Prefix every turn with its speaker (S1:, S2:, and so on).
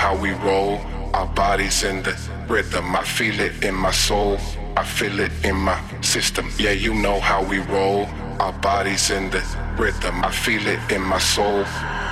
S1: how we roll. Our bodies in the rhythm. I feel it in my soul. I feel it in my system. Yeah, you know how we roll. Our bodies in the rhythm. I feel it in my soul.